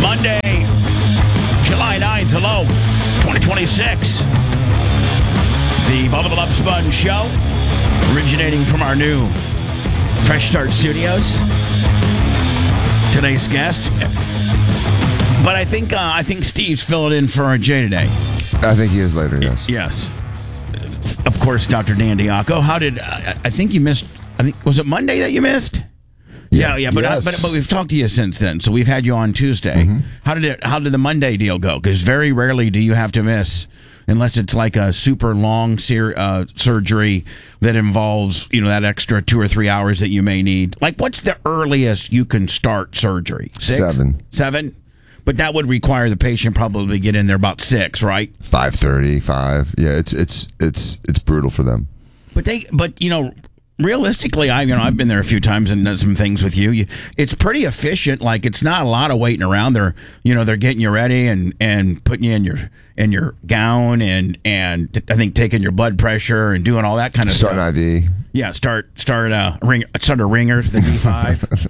Monday, July 9th, hello, 2026. The Bubba Love Sponge Show, originating from our new Fresh Start Studios. Today's guest, but I think Steve's filling in for Jay today. I think he is later, yes. Yes. Of course, Dr. Dan Diaco. How did, I think you missed, was it Monday that you missed? Yeah, but, yes. but we've talked to you since then, so we've had you on Tuesday. Mm-hmm. How did the Monday deal go? Because very rarely do you have to miss, unless it's like a super long surgery that involves, that extra 2 or 3 hours that you may need. Like, what's the earliest you can start surgery? 6? 7? But that would require the patient probably get in there about 6, right? 5:30, 5. Yeah, it's brutal for them. But realistically, I've been there a few times and done some things with you. It's pretty efficient. Like, it's not a lot of waiting around. They're getting you ready and putting you in your gown and I think taking your blood pressure and doing all that kind of stuff. Start an IV. Yeah, start a ringer, the D5.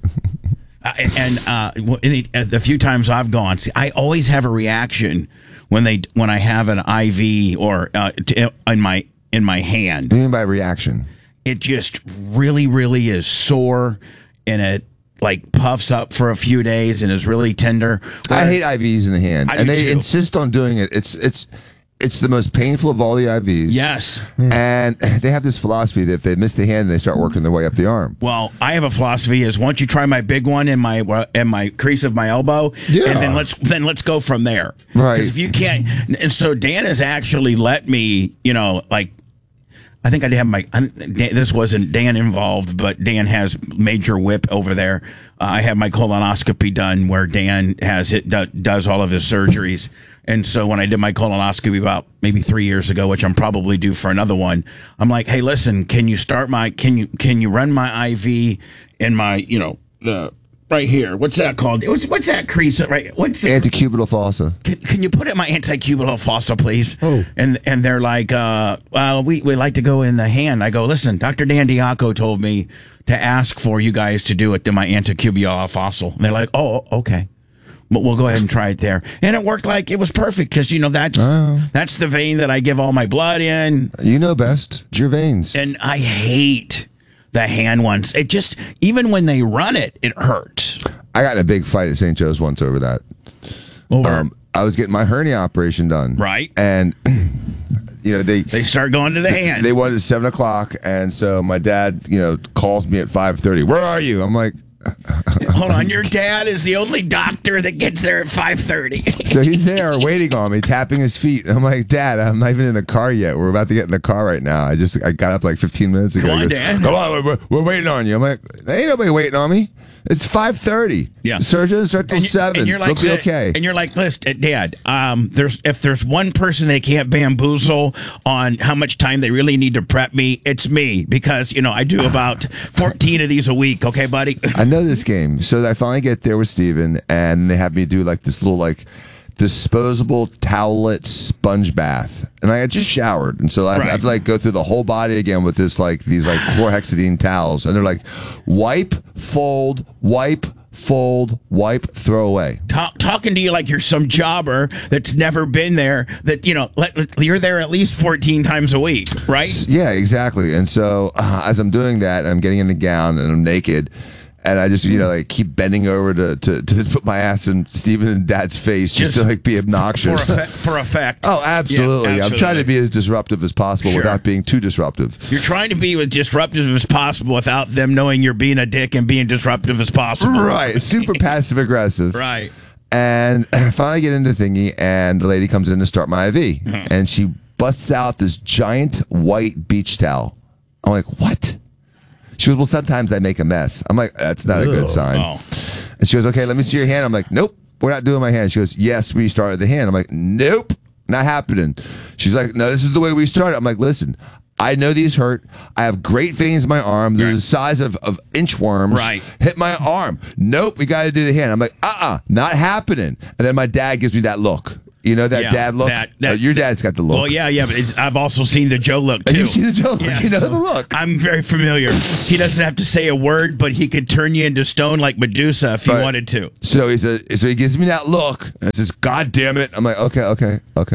The few times I've gone, I always have a reaction when I have an IV or in my hand. What do you mean by reaction? It just really, really is sore, and it like puffs up for a few days and is really tender. I hate IVs in the hand, and they insist on doing it. It's the most painful of all the IVs. Yes. And they have this philosophy that if they miss the hand, they start working their way up the arm. Well, I have a philosophy is once you try my big one in my crease of my elbow, and then let's go from there. Right. Because if you can't, and so Dan has actually let me, I think I have this wasn't Dan involved, but Dan has major whip over there. I have my colonoscopy done where Dan does all of his surgeries. And so when I did my colonoscopy about maybe 3 years ago, which I'm probably due for another one, I'm like, hey, listen, can you run my IV in my, the right here? What's that called? What's that crease? Right? What's antecubital fossa? Can you put it in my antecubital fossa, please? Oh. And they're like, well, we like to go in the hand. I go, listen, Dr. Dan Diaco told me to ask for you guys to do it to my antecubital fossa. And they're like, oh, okay. But we'll go ahead and try it there. And it worked like it was perfect because, that's the vein that I give all my blood in. You know best. It's your veins. And I hate the hand ones. It just, even when they run it, it hurts. I got in a big fight at St. Joe's once over that. I was getting my hernia operation done. Right. And, they start going to the hand. They wanted 7 o'clock. And so my dad, calls me at 5:30. Where are you? I'm like, hold on, your dad is the only doctor that gets there at 5:30. So he's there waiting on me, tapping his feet. I'm like, Dad, I'm not even in the car yet. We're about to get in the car right now. I got up like 15 minutes ago. Come on, Dad. Come on, we're waiting on you. I'm like, there ain't nobody waiting on me. It's 5:30. Yeah. Surgery doesn't start till 7. And you're like, they'll be okay. And you're like, listen, Dad, if there's one person they can't bamboozle on how much time they really need to prep me, it's me. Because, I do about 14 of these a week. Okay, buddy? I know this game. So I finally get there with Steven, and they have me do like this little disposable towelette sponge bath, and I had just showered, and so I have to go through the whole body again with these chlorhexidine towels, and they're like, wipe, fold, throw away. Talking to you like you're some jobber that's never been there. That you're there at least 14 times a week, right? Yeah, exactly. And so as I'm doing that, I'm getting in the gown and I'm naked. And I just, keep bending over to put my ass in Steven and Dad's face just to be obnoxious. For effect. Oh, absolutely. Yeah, I'm trying to be as disruptive as possible without being too disruptive. You're trying to be as disruptive as possible without them knowing you're being a dick and being disruptive as possible. Right. Super passive aggressive. Right. And I finally get into thingy, and the lady comes in to start my IV. And she busts out this giant white beach towel. I'm like, what? She goes, well, sometimes I make a mess. I'm like, that's not a good sign. Oh. And she goes, okay, let me see your hand. I'm like, nope, we're not doing my hand. She goes, yes, we started the hand. I'm like, nope, not happening. She's like, no, this is the way we started. I'm like, listen, I know these hurt. I have great veins in my arm. They're the size of inchworms. Right. Hit my arm. Nope, we got to do the hand. I'm like, not happening. And then my dad gives me that look. You know that Yeah, dad look? Your dad's got the look. Well, yeah, but I've also seen the Joe look, too. You've seen the Joe look. Yeah, you know the look. I'm very familiar. He doesn't have to say a word, but he could turn you into stone like Medusa if he wanted to. So he gives me that look and says, "God damn it!" I'm like, okay.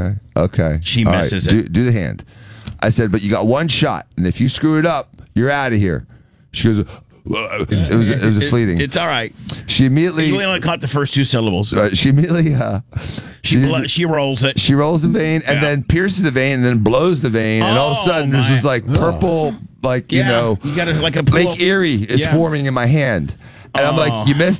She All misses right, it. Do the hand. I said, "But you got one shot, and if you screw it up, you're out of here." She goes, "It was a fleeting." It's all right. She immediately. You only caught the first two syllables. She immediately. She rolls it. She rolls the vein and then pierces the vein and then blows the vein, and all of a sudden there's this like purple, like you know, you got like a Lake Erie is forming in my hand. And I'm like, you missed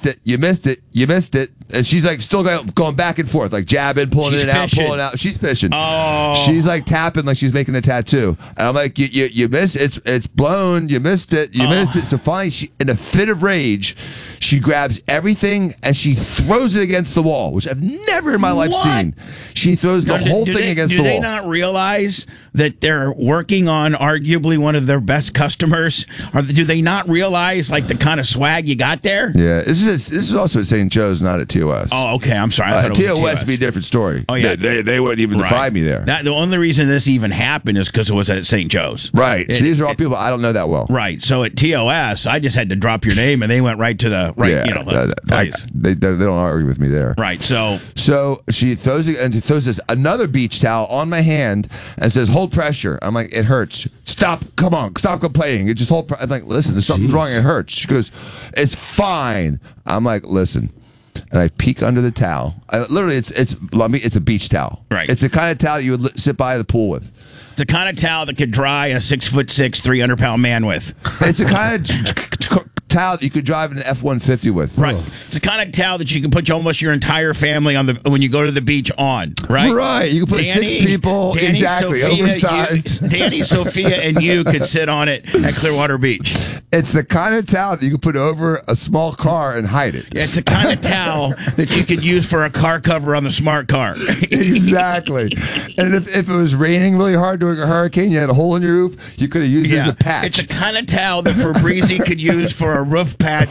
it. And she's like still going back and forth, like jabbing, pulling it out, pulling out. She's fishing. Oh. She's like tapping like she's making a tattoo. And I'm like, you missed it. It's blown. You missed it. You missed it. So finally, she, in a fit of rage, she grabs everything and she throws it against the wall, which I've never in my life seen. She throws the whole thing against the wall. Do they not realize that they're working on arguably one of their best customers? Or do they not realize like the kind of swag you got there? Yeah, this is also at St. Joe's, not at TOS. Oh, okay. I'm sorry. I thought it was TOS would be a different story. Oh, yeah. They wouldn't even defy me there. The only reason this even happened is because it was at St. Joe's. Right. So these are all people I don't know that well. Right. So at TOS, I just had to drop your name, and they went right to the place. They don't argue with me there. Right. So she throws it, and she throws this another beach towel on my hand and says, "Hold pressure." I'm like, "It hurts. Stop. Come on. Stop complaining. It just hold." I'm like, "Listen, there's something wrong. It hurts." She goes, "It's fine." I'm like, "Listen." And I peek under the towel. Literally, it's a beach towel. Right. It's the kind of towel you would sit by the pool with. It's the kind of towel that could dry a 6'6", 300-pound man with. It's a kind of towel that you could drive an F-150 with. Right. It's the kind of towel that you can put almost your entire family on when you go to the beach on. Right. Right. You can put Danny, 6 people. Danny, exactly. Sophia, oversized. Danny, Sophia, and you could sit on it at Clearwater Beach. It's the kind of towel that you can put over a small car and hide it. It's the kind of towel that you could use for a car cover on the smart car. Exactly. And if it was raining really hard during a hurricane, you had a hole in your roof, you could have used it as a patch. It's the kind of towel that Fabrizi could use for a roof patch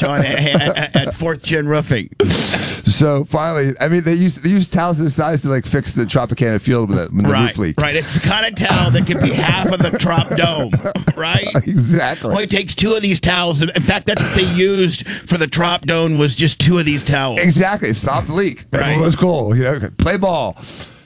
at 4th Gen Roofing. So finally, I mean, they use towels this size to like fix the Tropicana field when the roof leaked. Right. It's the kind of towel that could be half of the Trop Dome. Right. Exactly. Only takes 2 of these towels. In fact, that's what they used for the Trop Dome was just 2 of these towels. Exactly. Stop the leak. Right. It was cool. You know, play ball.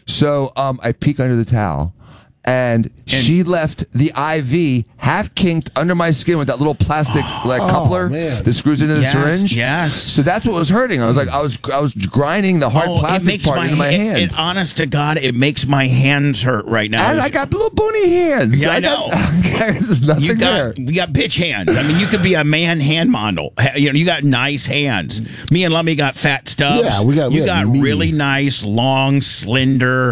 So I peek under the towel. And she left the IV half kinked under my skin with that little plastic coupler that screws into the syringe. Yes. So that's what was hurting. I was grinding the hard plastic part into my hand. Honest to God, it makes my hands hurt right now. And I got little bony hands. Yeah, I know. There's nothing there. You got bitch hands. I mean, you could be a man hand model. You know, you got nice hands. Me and Lummy got fat stubs. Yeah, you got really nice, long, slender,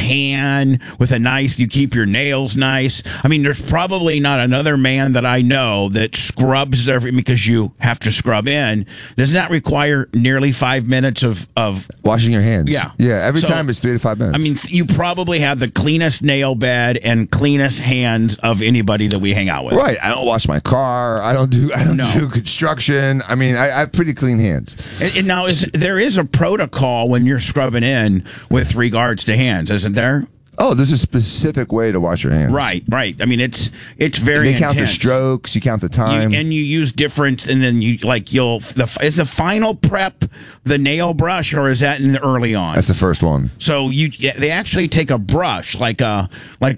tan with a nice. You keep your nails nice. I mean, there's probably not another man that I know that scrubs because you have to scrub in. Does that require nearly 5 minutes of washing your hands? Yeah. Every time it's 3 to 5 minutes. I mean, you probably have the cleanest nail bed and cleanest hands of anybody that we hang out with. Right. I don't wash my car. I don't do construction. I mean, I have pretty clean hands. And now there is a protocol when you're scrubbing in with regards to hands, isn't there? Oh, there's a specific way to wash your hands. Right. I mean, it's very. They count intense. the strokes. You count the time, and you use different. And then is the final prep the nail brush or is that in the early on? That's the first one. So they actually take a brush like a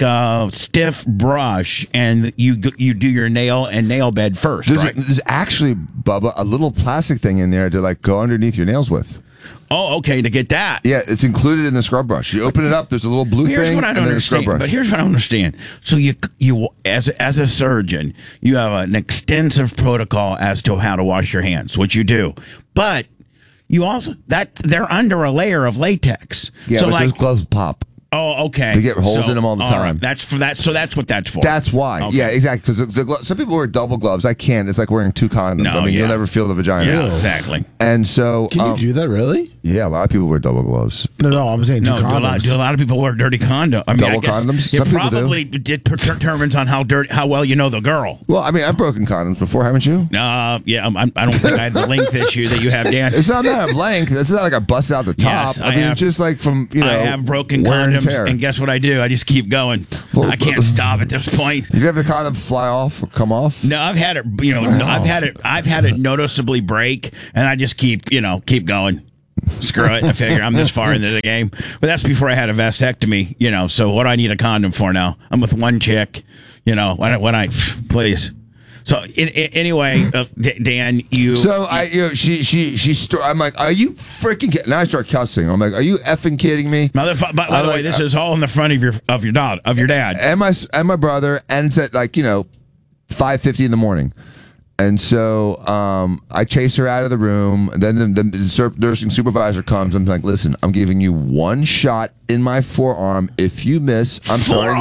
stiff brush and you do your nail bed first. There's actually, Bubba, a little plastic thing in there to like go underneath your nails with. Oh, okay, to get that. Yeah, it's included in the scrub brush. You open it up, there's a little blue thing, and then a scrub brush. But here's what I don't understand. So you as a surgeon, you have an extensive protocol as to how to wash your hands, which you do. But you also they're under a layer of latex. Yeah, so but those gloves pop. Oh, okay. They get holes in them all the time. Right. That's for that. So that's what that's for. That's why. Okay. Yeah, exactly. Because some people wear double gloves. I can't. It's like wearing 2 condoms. No, you'll never feel the vagina. Yeah, exactly. And so, can you do that really? Yeah, a lot of people wear double gloves. No, I'm saying two No, condoms. do a lot of people wear dirty condom? I mean, Double I guess condoms? It Some people do. probably determines on how well you know the girl. Well, I mean, I've broken condoms before, haven't you? Yeah, I don't think I have the length issue that you have, Dan. It's not that length. It's not like I busted out the top. Yes, I mean, have. just like from, I have broken wear and condoms, tear. and guess what I do? I just keep going. Well, I can't stop at this point. You have the condom fly off or come off? No, I've had it. I've had it noticeably break, and I just keep going. Screw it. I figure I'm this far into the game. But that's before I had a vasectomy. So what do I need a condom for now? I'm with one chick. When I please. So anyway, Dan, you. So I'm like, are you freaking kidding? Now I start cussing. I'm like, are you effing kidding me? By the way, this is all in the front of your dad and my brother, and it's at 5:50 in the morning. And so I chase her out of the room. Then the nursing supervisor comes. I'm like, listen, I'm giving you one shot in my forearm. If you miss, I'm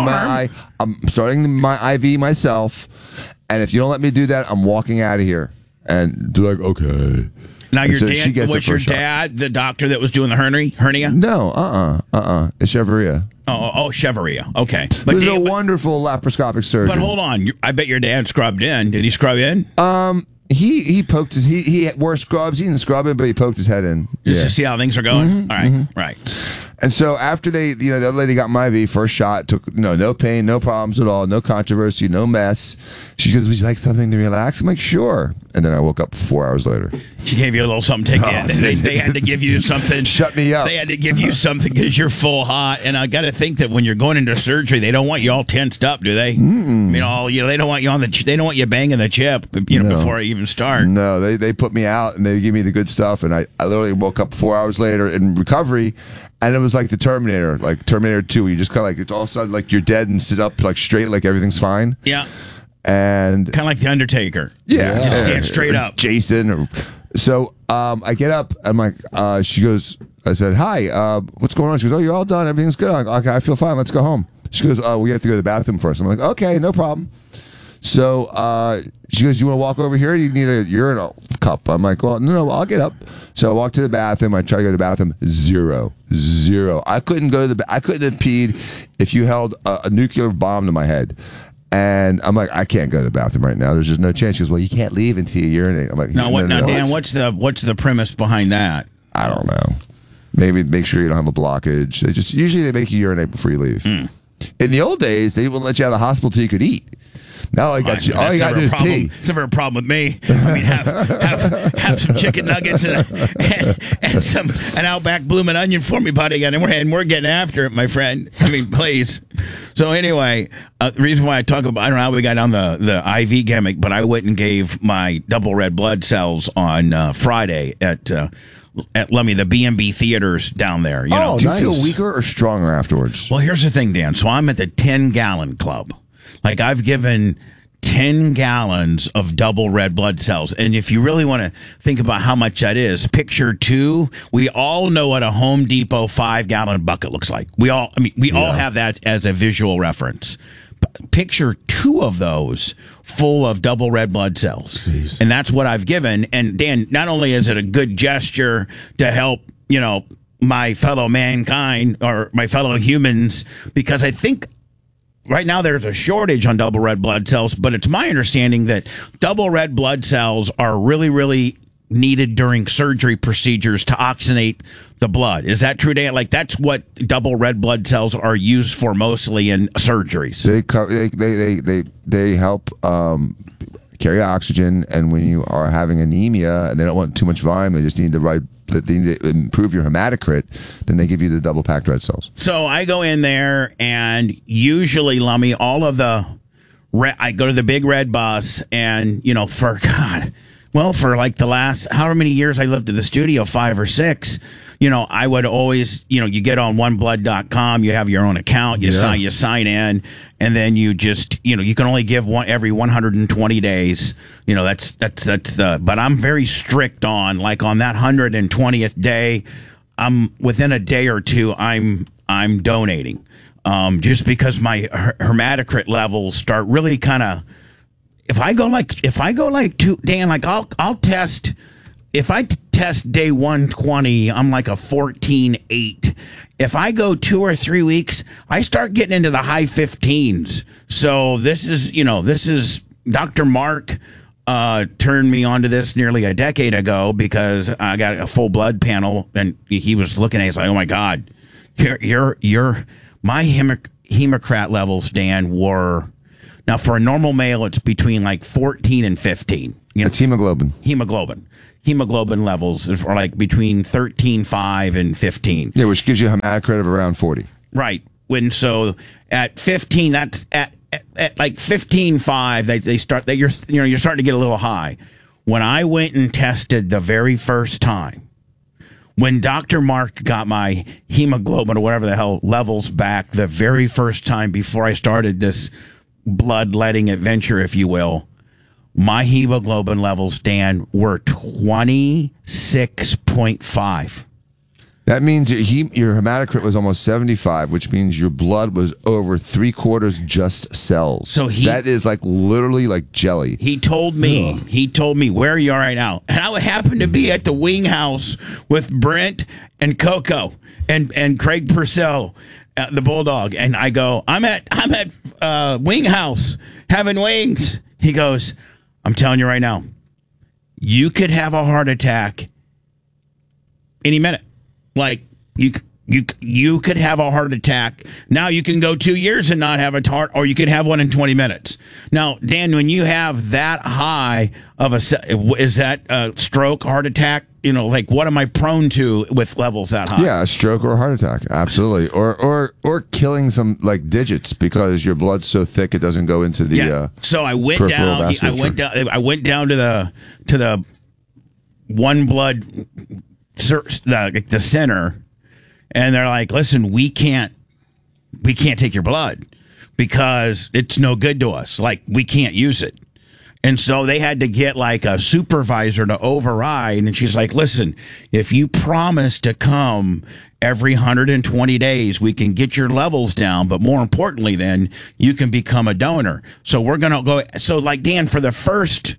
starting my IV myself. And if you don't let me do that, I'm walking out of here. And they're like, okay. Now, and your so dad was your dad the doctor that was doing the hernia? No, It's Cheveria. Oh, Cheveria. Okay. But this is a wonderful laparoscopic surgeon. But hold on. I bet your dad scrubbed in. Did he scrub in? He poked his he wore scrubs. He didn't scrub it, but he poked his head in just to see how things are going. All right, right. And so after the other lady got my IV, first shot, took no pain, no problems at all, no controversy, no mess. She goes, "Would you like something to relax?" I'm like, "Sure." And then I woke up 4 hours later. She gave you a little something to take in. They had to give you something. Shut me up. They had to give you something because you're full hot. And I got to think that when you're going into surgery, they don't want you all tensed up, do they? They don't want you they don't want you banging the chip, before you even start. No, they put me out and they give me the good stuff. And I literally woke up 4 hours later in recovery. And it was like the Terminator, like Terminator 2. You just kind of it's all of a sudden like you're dead and sit up straight, like everything's fine. Yeah. And kind of like the Undertaker. Yeah. Just stand straight up. Jason. So I get up. I'm like, she goes, I said, hi, what's going on? She goes, oh, you're all done. Everything's good. I'm like, okay, I feel fine. Let's go home. She goes, we have to go to the bathroom first. I'm like, okay, no problem. So she goes, you want to walk over here? You need a urinal cup. I'm like, well, no, I'll get up. So I walk to the bathroom. I try to go to the bathroom. Zero. I couldn't have peed if you held a nuclear bomb to my head. And I'm like, I can't go to the bathroom right now. There's just no chance. She goes, well, you can't leave until you urinate. I'm like, no, Dan, what's the premise behind that? I don't know. Maybe make sure you don't have a blockage. Usually they make you urinate before you leave. In the old days, they wouldn't let you out of the hospital till you could eat. Now all you got to do is tea. It's never a problem with me. I mean, have some chicken nuggets and an Outback Bloomin' Onion for me, buddy, and we're getting after it, my friend. I mean, please. So anyway, the reason why I talk about, I don't know how we got on the IV gimmick, but I went and gave my double red blood cells on Friday at Lummy, the B&B theaters down there. Do you feel weaker or stronger afterwards? Well, here's the thing, Dan. So I'm at the 10-gallon club. Like, I've given 10 gallons of double red blood cells. And if you really want to think about how much that is, picture 2. We all know what a Home Depot 5-gallon bucket looks like. We all have that as a visual reference. Picture 2 of those full of double red blood cells. Jeez. And that's what I've given. And Dan, not only is it a good gesture to help, my fellow mankind or my fellow humans, because I think right now there's a shortage on double red blood cells, but it's my understanding that double red blood cells are really, really needed during surgery procedures to oxygenate the blood. Is that true, Dan? Like, that's what double red blood cells are used for mostly in surgeries. They help carry oxygen, and when you are having anemia and they don't want too much volume, they just need they need to improve your hematocrit, then they give you the double packed red cells. So I go in there, and usually, Lummy, I go to the big red bus, and for like the last however many years I lived at the studio, 5 or 6, I would always, you get on oneblood.com, you have your own account, you sign in, and then you just, you can only give one every 120 days. But I'm very strict on that 120th day. I'm within a day or two, I'm donating, just because my hematocrit levels start really kind of. If I go like 2, Dan, like I'll test. If I test day 120, I'm like a 14.8. If I go 2 or 3 weeks, I start getting into the high 15s. So this is Dr. Mark turned me onto this nearly a decade ago because I got a full blood panel, and he was looking at it. He's like, "Oh my God, my hemocrat levels, Dan, were now for a normal male, it's between like 14 and 15. It's hemoglobin. Hemoglobin levels are like between 13.5 and 15. Yeah, which gives you a hematocrit of around 40. Right. So at 15, that's at like 15.5, you're starting to get a little high. When I went and tested the very first time, when Dr. Mark got my hemoglobin or whatever the hell levels back the very first time before I started this bloodletting adventure, if you will, my hemoglobin levels, Dan, were 26.5. That means your hematocrit was almost 75, which means your blood was over 3/4 just cells. So that is like literally like jelly. He told me where you are right now, and I would happen to be at the Wing House with Brent and Coco and Craig Purcell, the bulldog, and I go, I'm at Wing House having wings. He goes, I'm telling you right now, you could have a heart attack any minute. Like you could have a heart attack. Now you can go 2 years and not have a heart, or you could have one in 20 minutes. Now, Dan, when you have that high of is that a stroke, heart attack? You know, like what am I prone to with levels that high? Yeah, a stroke or a heart attack, absolutely, or killing some like digits because your blood's so thick it doesn't go into the. So I went down. I went down to the one blood, the center, and they're like, "Listen, we can't take your blood because it's no good to us. Like we can't use it." And so they had to get like a supervisor to override. And she's like, listen, if you promise to come every 120 days, we can get your levels down. But more importantly, then you can become a donor. So we're going to go. So like Dan, for the first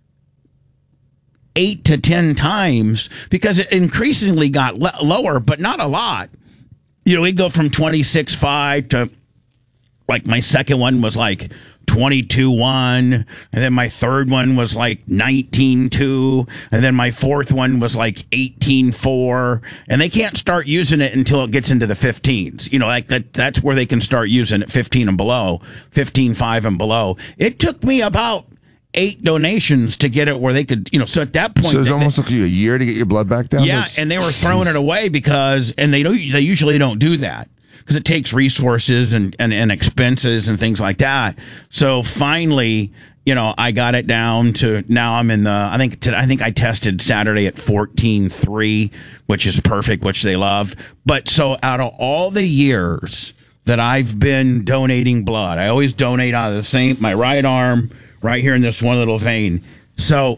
8 to 10 times, because it increasingly got lower, but not a lot. You know, we'd go from 26.5 to like my second one was like 22.1, and then my third one was like 19.2, and then my fourth one was like 18.4, and they can't start using it until it gets into the 15s. You know, like that's where they can start using it, 15 and below, 15.5 and below. It took me about 8 donations to get it where they could, you know, so at that point. So it almost took you a year to get your blood back down? Yeah, and they were throwing it away because, and they usually don't do that, because it takes resources and expenses and things like that. So finally, you know, I got it down to now I'm in the, I think I tested Saturday at 14.3, which is perfect, which they love. But so out of all the years that I've been donating blood, I always donate out of my right arm, right here in this one little vein. So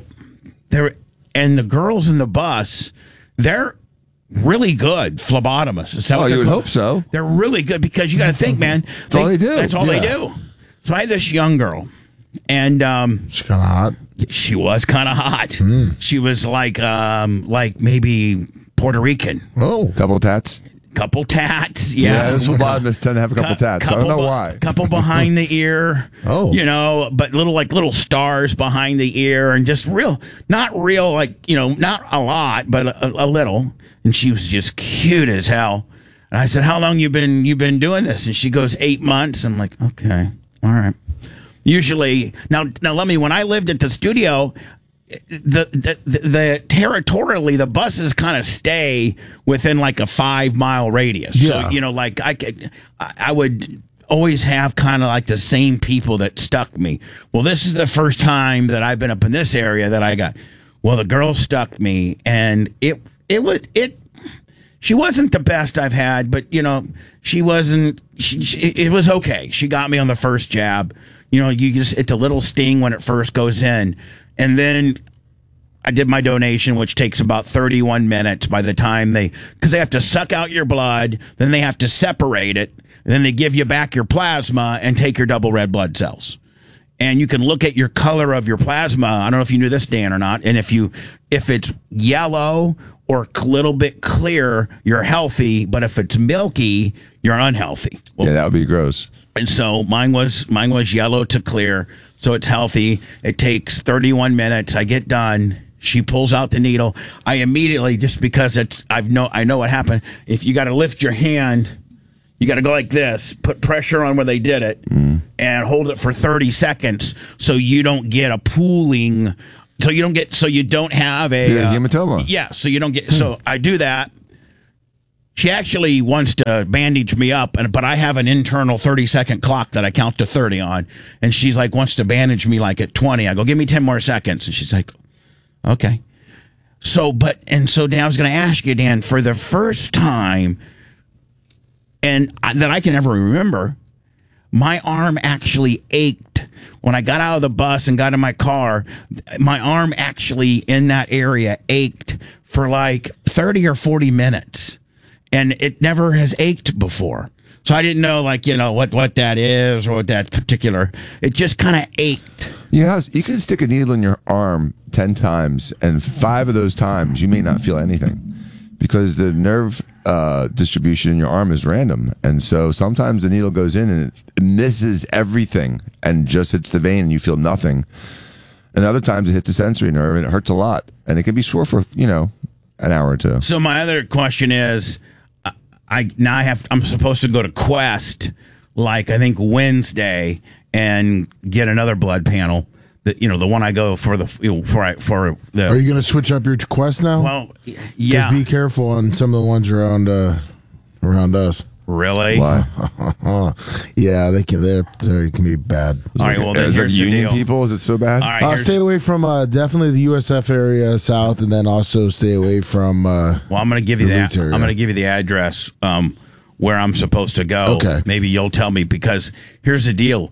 and the girls in the bus, they're really good phlebotomists. You would hope so. They're really good because you got to think, man. That's all they do. That's all they do. So I had this young girl, and she's kind of hot. She was kind of hot. She was like maybe Puerto Rican. Oh, couple tats. Couple tats, yeah. Yeah, those phlebotomists tend to have a couple tats. I don't know why. Couple behind the ear. Oh, you know, but little stars behind the ear, and just not real, like, you know, not a lot, but a little. And she was just cute as hell. And I said, "How long you been doing this?" And she goes, 8 months. I'm like, okay, all right. Usually, now let me. When I lived at the studio, the territorially the buses kind of stay within like a 5-mile radius. Yeah. So, you know, like I would always have kind of like the same people that stuck me. Well, this is the first time that I've been up in this area that I got. Well, the girl stuck me, and she wasn't the best I've had, but you know, it was okay. She got me on the first jab. You know, it's a little sting when it first goes in. And then I did my donation, which takes about 31 minutes by the time because they have to suck out your blood, then they have to separate it, then they give you back your plasma and take your double red blood cells. and you can look at your color of your plasma. I don't know if you knew this, Dan, or not. And if it's yellow or a little bit clear, you're healthy. But if it's milky, you're unhealthy. Well, Yeah, that would be gross. and so mine was yellow to clear, so it's healthy. It takes 31 minutes. I get done. She pulls out the needle. I immediately, just because I know what happened. If you got to lift your hand, you got to go like this, put pressure on where they did it, and hold it for 30 seconds, so you don't get a pooling. So you don't have a hematoma. Yeah, so you don't get. So I do that. She actually wants to bandage me up, but I have an internal 30-second clock that I count to 30 on, and she's like wants to bandage me like at 20. I go, give me 10 more seconds, and she's like, okay. So Dan, I was going to ask you, Dan, for the first time, that I can ever remember, my arm actually ached when I got out of the bus and got in my car. My arm actually in that area ached for like 30 or 40 minutes. And it never has ached before. So I didn't know, what that is or what that particular. It just kind of ached. Yeah, you can stick a needle in your arm 10 times, and 5 of those times you may not feel anything because the nerve distribution in your arm is random. And so sometimes the needle goes in and it misses everything and just hits the vein and you feel nothing. And other times it hits the sensory nerve and it hurts a lot. And it can be sore for, an hour or two. So my other question is, I'm supposed to go to Quest, I think Wednesday, and get another blood panel. The one I go for Are you going to switch up your Quest now? Well, yeah. Be careful on some of the ones around us. Really? Why? Yeah, they can be bad. All right. Well, then Is it here's the union deal. people? Is it so bad? All right. Stay away from definitely the USF area south, and then also stay away from. Well, I'm going to give you the that. Leeds area. I'm going to give you the address where I'm supposed to go. Okay. Maybe you'll tell me, because here's the deal.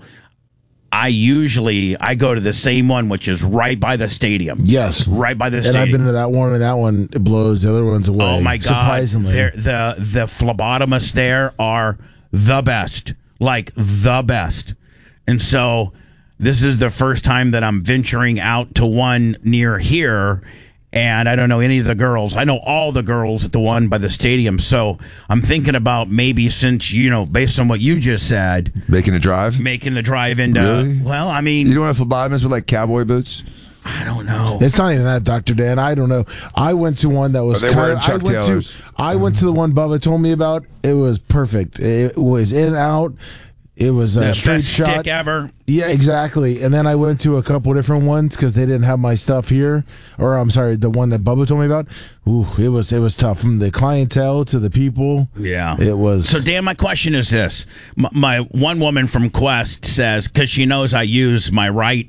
I go to the same one, which is right by the stadium. Yes, right by the and stadium. I've been to that one, and that one it blows the other ones away. Oh my God! Surprisingly, the phlebotomists there are the best, like the best. And so this is the first time that I'm venturing out to one near here, and I don't know any of the girls. I know all the girls at the one by the stadium. So I'm thinking about maybe, since, based on what you just said, Making a drive? making the drive into, Really? well, I mean, You don't have phlebotomists with cowboy boots? I don't know. it's not even that, Dr. Dan. I don't know. I went to one that was Are they wearing Chuck Taylors? I went to the one Bubba told me about. It was perfect. It was in and out. It was a The straight best shot. stick ever. Yeah, exactly. And then I went to a couple different ones because they didn't have my stuff here. Or I'm sorry, the one that Bubba told me about. Ooh, it was tough, from the clientele to the people. Yeah, it was. So, Dan, my question is this: my one woman from Quest says, because she knows I use my right.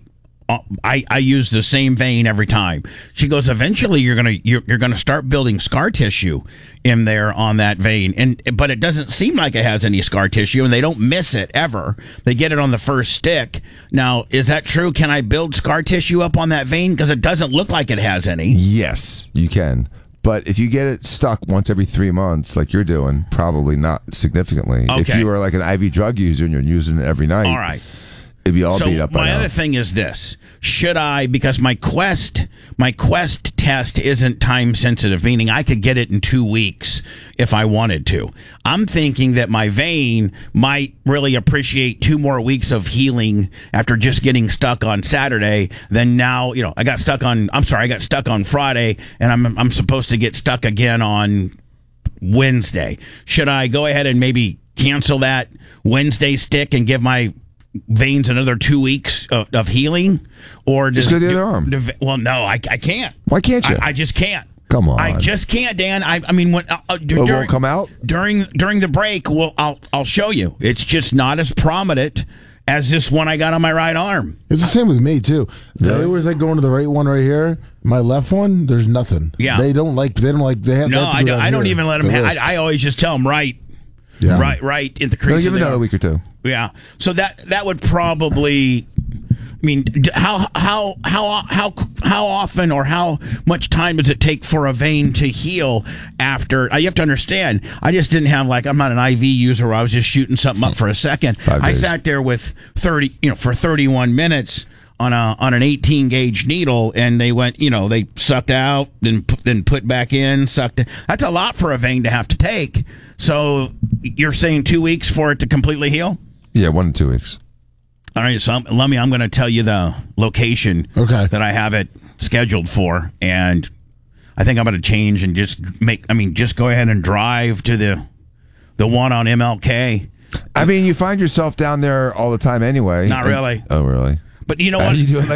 I use the same vein every time. She goes, eventually you're gonna start building scar tissue in there on that vein, but it doesn't seem like it has any scar tissue, and they don't miss it ever. They get it on the first stick. Now, is that true? Can I build scar tissue up on that vein, because it doesn't look like it has any? Yes, you can. But if you get it stuck once every 3 months, like you're doing, probably not significantly. Okay. If you are like an IV drug user and you're using it every night, All right. it'd be all So beat up by my now. other thing is this: should I, because my Quest test isn't time sensitive, meaning I could get it in 2 weeks if I wanted to. I'm thinking that my vein might really appreciate 2 more weeks of healing after just getting stuck on Saturday. Then now, I got stuck on Friday, and I'm supposed to get stuck again on Wednesday. Should I go ahead and maybe cancel that Wednesday stick and give my veins another 2 weeks of healing, or Just go to the other arm. Well, no, I can't. Why can't you? I just can't. Come on. I just can't, Dan. I mean, when It won't come out? during the break. Well, I'll show you. It's just not as prominent as this one I got on my right arm. It's the same with me too. They always like going to the right one right here. My left one, there's nothing. Yeah. They don't like. They have. No, they have to go I down don't here, even let them the have. wrist. I always just tell them right in the They'll crease. give of it the another arm. week or two. Yeah. So that would probably. I mean, how often or how much time does it take for a vein to heal after? You have to understand. I just didn't have I'm not an IV user. I was just shooting something up for a second. 5 days. I sat there with 31 minutes on an 18 gauge needle, and they went, they sucked out, then put back in, sucked in. That's a lot for a vein to have to take. So you're saying 2 weeks for it to completely heal? Yeah, 1 to 2 weeks. All right, so I'm going to tell you the location that I have it scheduled for, and I think I'm going to change and just go ahead and drive to the one on MLK. I mean, you find yourself down there all the time anyway. Not really. Oh, really? But you know what? Are you doing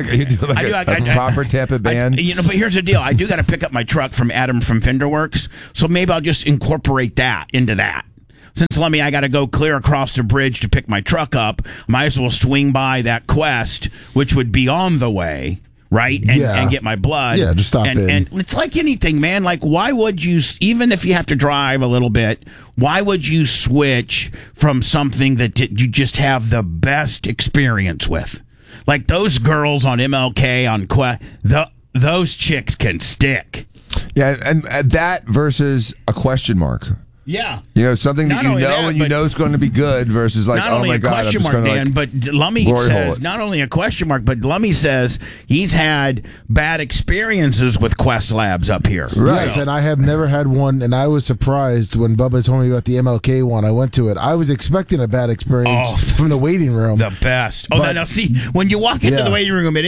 a proper Tampa band? But here's the deal. I do got to pick up my truck from Adam from Fenderworks, so maybe I'll just incorporate that into that. Since I got to go clear across the bridge to pick my truck up, might as well swing by that Quest, which would be on the way, right? And get my blood. Yeah, just stop in. And it's like anything, man. Why would you, even if you have to drive a little bit, why would you switch from something that you just have the best experience with? Like those girls on MLK, on Quest, those chicks can stick. Yeah, and that versus a question mark. Yeah. Something that and you know is going to be good versus not oh only my a God, I'm question just mark, going Dan, but Lummy says not only a question mark, but Lummy says he's had bad experiences with Quest Labs up here. Right, and I have never had one, and I was surprised when Bubba told me about the MLK one. I went to it. I was expecting a bad experience from the waiting room. The best. Now see, when you walk into the waiting room, it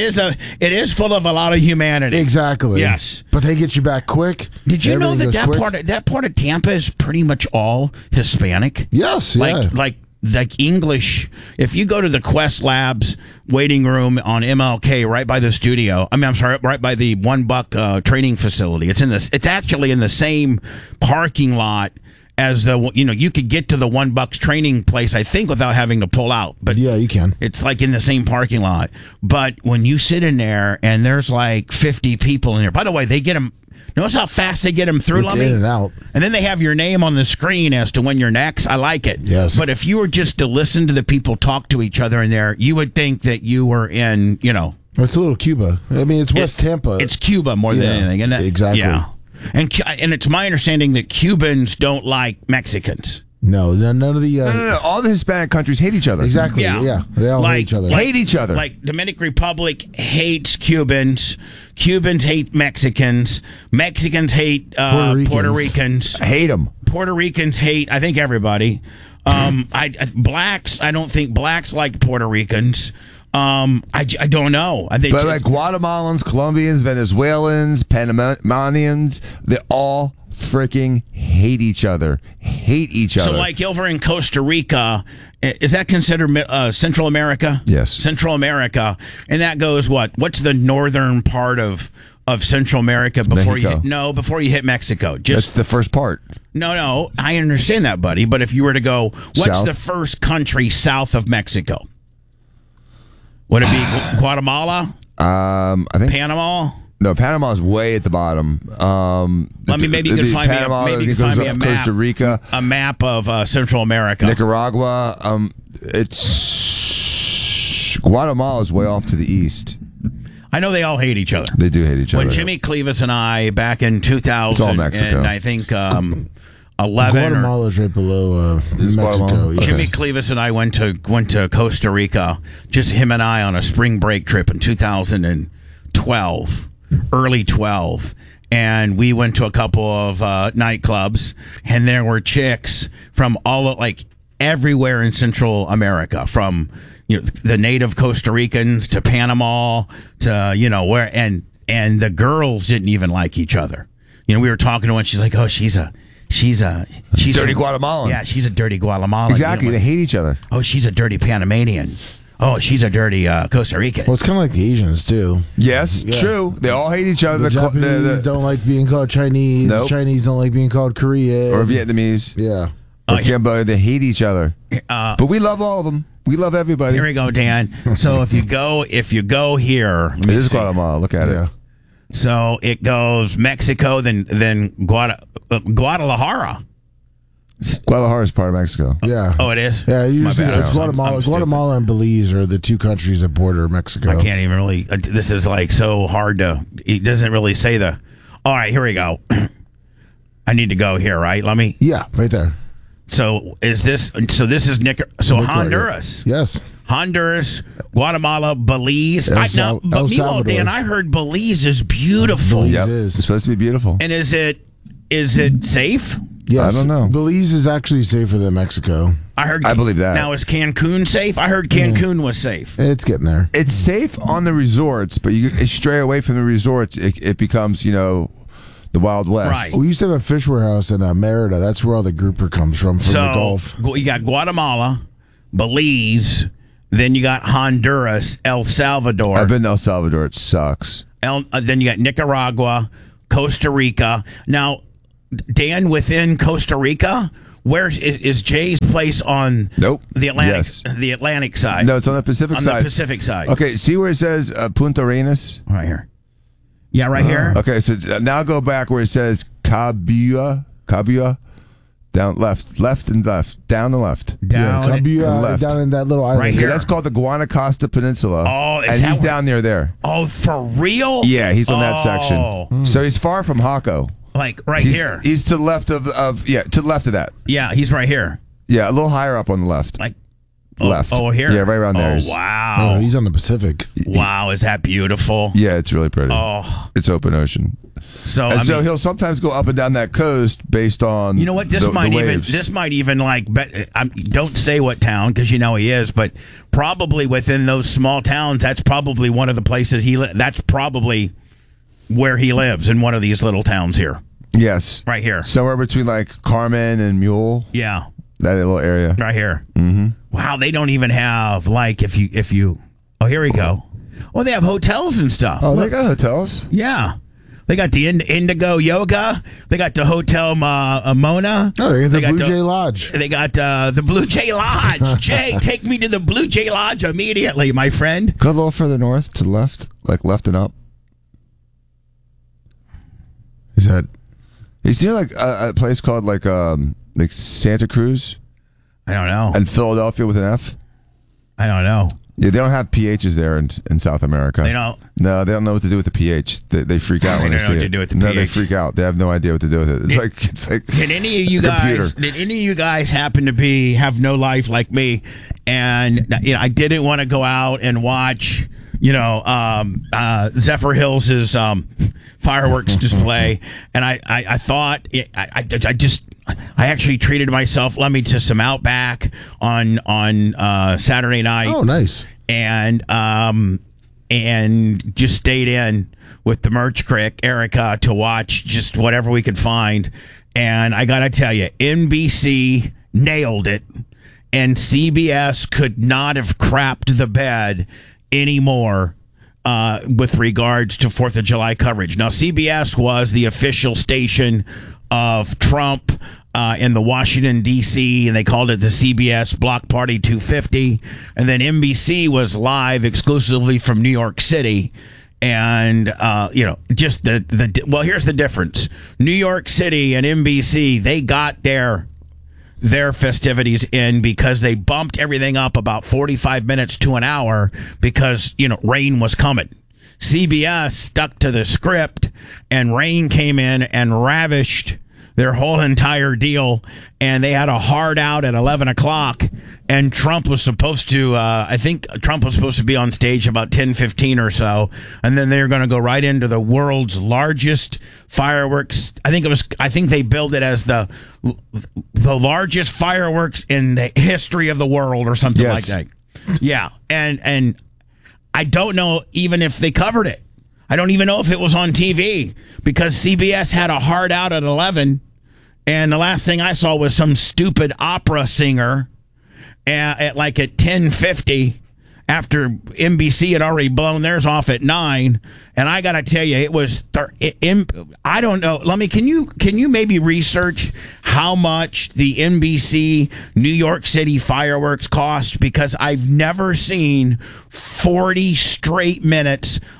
is full of a lot of humanity. Exactly. Yes. But they get you back quick. Did you know that part of Tampa is pretty much all Hispanic? Yes, yeah. Like English. If you go to the Quest Labs waiting room on MLK, right by the studio. Right by the $1 training facility. It's actually in the same parking lot as you could get to the $1 training place, I think, without having to pull out. But yeah, you can. It's in the same parking lot. But when you sit in there and there's 50 people in there. By the way, they get them. Notice how fast they get them through, It's Lummy? in and out. And then they have your name on the screen as to when you're next. I like it. Yes. But if you were just to listen to the people talk to each other in there, you would think that you were in, It's a little Cuba. I mean, it's West Tampa. It's Cuba more than anything, isn't it? Exactly. Yeah. And it's my understanding that Cubans don't like Mexicans. No, none of the... No. All the Hispanic countries hate each other. Exactly, yeah. They all hate each other. Hate each other. Like Dominican Republic hates Cubans. Cubans hate Mexicans. Mexicans hate Puerto Ricans. Hate them. Puerto Ricans hate, I think, everybody. Blacks, I don't think blacks like Puerto Ricans. I don't know. But Guatemalans, Colombians, Venezuelans, Panamanians, they all freaking hate each other. So over in Costa Rica, is that considered Central America? Yes. Central America. And that goes what's the northern part of Central America before Mexico. you hit Mexico? That's the first part. No, I understand that, buddy. But if you were to go, what's South? the first country south of Mexico? Would it be Guatemala? I think Panama? No, Panama is way at the bottom. Maybe you can find Panama, me a map. Costa Rica, a map of Central America. Nicaragua. It's Guatemala is way off to the east. I know they all hate each other. They do hate each other. When Jimmy Clevis and I back in 2000, it's all Mexico. And I think 11. Guatemala's right below Mexico. Yes. Jimmy Clevis and I went to Costa Rica, just him and I on a spring break trip in 2012, early 12. And we went to a couple of nightclubs, and there were chicks from everywhere in Central America, from the native Costa Ricans to Panama to where, and the girls didn't even like each other. We were talking to one. She's like, "Oh, she's dirty Guatemalan." Yeah, she's a dirty Guatemalan. Exactly, they hate each other. Oh, she's a dirty Panamanian. Oh, she's a dirty Costa Rican. Well, it's kind of like the Asians too. Yes, true. They all hate each other. The Japanese don't like being called Chinese. Nope. The Chinese don't like being called Korean or Vietnamese. Yeah. Or Cambodia. They hate each other. But we love all of them. We love everybody. Here we go, Dan. So if you go here, it is Guatemala. Look at it. So it goes Mexico, then Guadalajara. Guadalajara is part of Mexico. Yeah. Oh, it is? Yeah, usually bad. it's Guatemala. I'm stupid. Guatemala and Belize are the two countries that border Mexico. I can't even really. This is like so hard to. It doesn't really say the. All right, here we go. I need to go here, right? Let me. Yeah, right there. So is this? So this is So Honduras. Yes. Honduras, Guatemala, Belize. El But meanwhile, Salvador. Dan, I heard Belize is beautiful. Belize Yep. is. It's supposed to be beautiful. And is it safe? Yes. I don't know. Belize is actually safer than Mexico. I believe that. Now is Cancun safe? I heard Cancun was safe. It's getting there. It's safe on the resorts, but you stray away from the resorts, it becomes, the Wild West. Right. We used to have a fish warehouse in Merida. That's where all the grouper comes from the Gulf. You got Guatemala, Belize, then you got Honduras, El Salvador. I've been to El Salvador. It sucks. Then you got Nicaragua, Costa Rica. Now, Dan, within Costa Rica, where is Jay's place on Nope. the Atlantic? Yes. The Atlantic side. No, it's on the Pacific on side. the Pacific side. Okay, see where it says Punta Arenas? Right here. Yeah, right here. Okay, so now go back where it says Cabua, down left, down the left. Down. left. Down in that little island. Right Okay, here. that's called the Guanacaste Peninsula. Oh, is and that he's where- down near there. Oh, for real? Yeah, he's on that Oh. section. So he's far from Hako. Like right He's, here. He's to the left of to the left of that. Yeah, he's right here. Yeah, a little higher up on the left. Like Left. Oh, here. Yeah, right around there Oh, is- wow. Oh, he's on the Pacific. Wow, is that beautiful? Yeah, it's really pretty. Oh, It's open ocean. so And I so mean, he'll sometimes go up and down that coast based on you know what? This the might even waves. don't say what town because you know he is, but probably within those small towns, that's probably one of the places that's probably where he lives in one of these little towns here, Yes. right here. Somewhere between like Carmen and Mule, Yeah, that little area. right here. Mm-hmm. Wow, they don't even have like if you. Oh, here we go. Oh, they have hotels and stuff. Oh, they got hotels. Yeah. They got the Indigo Yoga. They got the Hotel Mona. Oh, the They got Blue Jay Lodge. They got the Blue Jay Lodge. Jay, take me to the Blue Jay Lodge immediately, my friend. Go a little further north to the left, like left and up. Is that? He's near like a place called like Santa Cruz I don't know. and Philadelphia with an F. I don't know. Yeah, they don't have PHs there in South America. They don't. No, they don't know what to do with the PH. They freak out when They they don't know see what it. to do with the no, they pH. freak out. They have no idea what to do with it. It's like Did any of you computer. guys? Did any of you guys happen to have no life like me? And I didn't want to go out and watch. Zephyr Hills' fireworks display, and I thought I actually treated myself. Let me to some Outback on Saturday night. Oh, nice. And just stayed in with the Merch Crick, Erica, to watch just whatever we could find. And I got to tell you, NBC nailed it, and CBS could not have crapped the bed anymore with regards to 4th of July coverage. Now, CBS was the official station of Trump in the Washington, D.C., and they called it the CBS Block Party 250. And then NBC was live exclusively from New York City. And, just well, here's the difference. New York City and NBC, they got their festivities in because they bumped everything up about 45 minutes to an hour because, rain was coming. CBS stuck to the script, and rain came in and ravished their whole entire deal, and they had a hard out at 11 o'clock, and Trump was supposed to, I think Trump was supposed to be on stage about 10:15 or so, and then they're going to go right into the world's largest fireworks. I think they billed it as the largest fireworks in the history of the world or something like that. Yeah, and I don't know even if they covered it. I don't even know if it was on TV because CBS had a hard out at 11, and the last thing I saw was some stupid opera singer at 10:50 after NBC had already blown theirs off at 9. And I got to tell you, it was I don't know. Can you maybe research how much the NBC New York City fireworks cost? Because I've never seen 40 straight minutes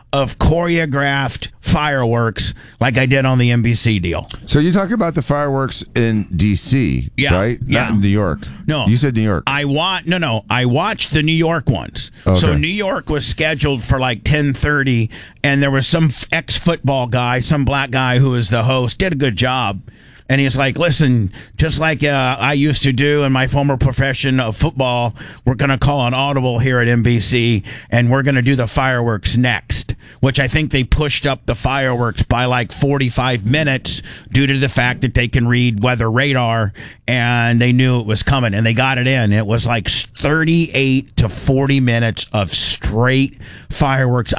of choreographed fireworks like I did on the NBC deal. So you're talking about the fireworks in D.C., Yeah, right? yeah. Not in New York. No. You said New York. I watched the New York ones. Okay. So New York was scheduled for like 10:30, and there was some ex-football guy, some black guy who was the host, did a good job. And he's like, listen, just like I used to do in my former profession of football, we're going to call an audible here at NBC, and we're going to do the fireworks next, which I think they pushed up the fireworks by like 45 minutes due to the fact that they can read weather radar, and they knew it was coming, and they got it in. It was like 38 to 40 minutes of straight fireworks.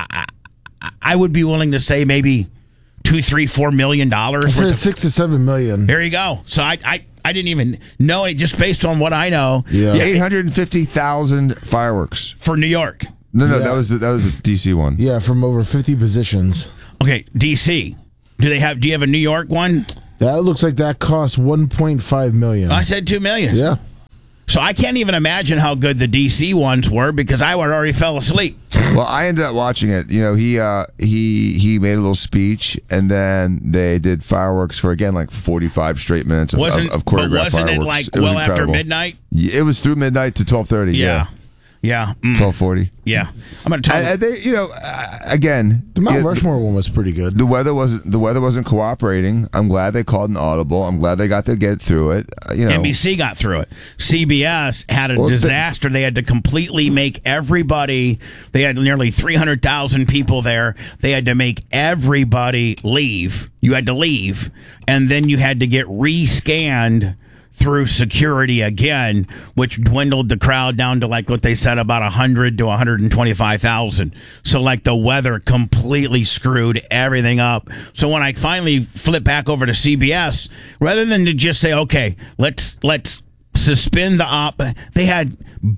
I would be willing to say maybe $2, $3, $4 million. I said 6 to 7 million. There you go. So I didn't even know it, just based on what I know. Yeah. 850,000 fireworks. For New York. No, Yeah. that was the D.C. one. Yeah, from over 50 positions. Okay, DC. Do you have a New York one? That looks like that cost 1.5 million. I said 2 million. Yeah. So I can't even imagine how good the DC ones were because I would already fell asleep. Well, I ended up watching it. You know, he made a little speech, and then they did fireworks for again like 45 straight minutes of choreographed But wasn't fireworks. it like was well after incredible. midnight? It was through midnight to 12:30. Yeah. 12:40. Yeah. I'm going to tell you. And they, again, The Mount Rushmore one was pretty good. the weather wasn't cooperating. I'm glad they called an audible. I'm glad they got to get through it. NBC got through it. CBS had a disaster. They had to completely make everybody. They had nearly 300,000 people there. They had to make everybody leave. You had to leave, and then you had to get re-scanned through security again, which dwindled the crowd down to like what they said about 100 to 125,000. So like the weather completely screwed everything up. So when I finally flipped back over to CBS, rather than to just say, okay, let's suspend the op, they had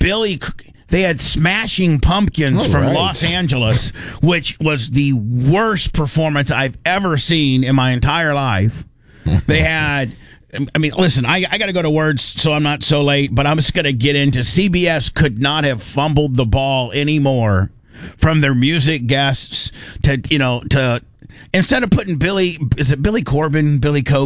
Smashing Pumpkins from right. Los Angeles, which was the worst performance I've ever seen in my entire life. They had, I mean, listen, I got to go to words, so I'm not so late, but I'm just going to get into CBS could not have fumbled the ball anymore from their music guests to instead of putting Billy Corbin,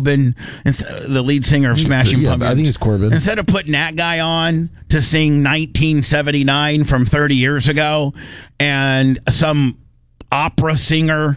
the lead singer of Smashing Pumpkins. I think it's Corbin. Instead of putting that guy on to sing 1979 from 30 years ago and some opera singer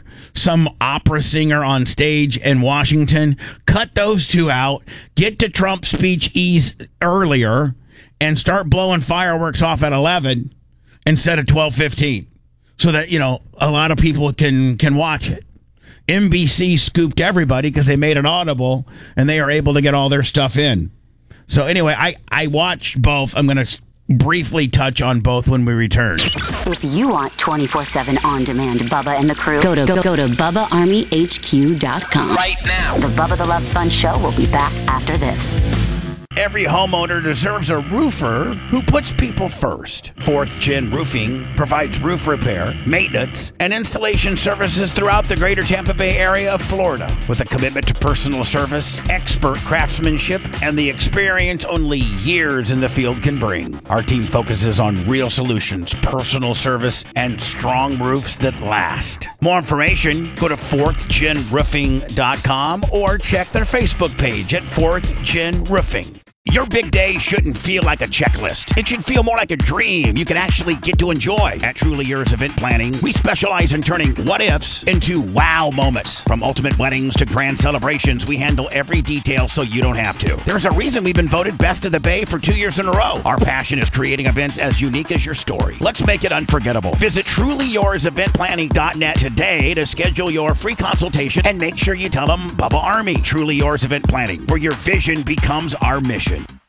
on stage in Washington, cut those two out, get to Trump's speech earlier, and start blowing fireworks off at 11 instead of 12:15, so that a lot of people can watch it. NBC scooped everybody because they made it audible, and they are able to get all their stuff in. So anyway, I watched both. I'm going to briefly touch on both when we return. If you want 24/7 on-demand Bubba and the crew, go to BubbaArmyHQ.com. Right now. The Bubba the Love Sponge Show will be back after this. Every homeowner deserves a roofer who puts people first. 4th Gen Roofing provides roof repair, maintenance, and installation services throughout the greater Tampa Bay area of Florida with a commitment to personal service, expert craftsmanship, and the experience only years in the field can bring. Our team focuses on real solutions, personal service, and strong roofs that last. More information, go to 4thgenroofing.com or check their Facebook page at 4th Gen Roofing. Your big day shouldn't feel like a checklist. It should feel more like a dream you can actually get to enjoy. At Truly Yours Event Planning, we specialize in turning what-ifs into wow moments. From ultimate weddings to grand celebrations, we handle every detail so you don't have to. There's a reason we've been voted Best of the Bay for 2 years in a row. Our passion is creating events as unique as your story. Let's make it unforgettable. Visit TrulyYoursEventPlanning.net today to schedule your free consultation and make sure you tell them Bubba Army. Truly Yours Event Planning, where your vision becomes our mission.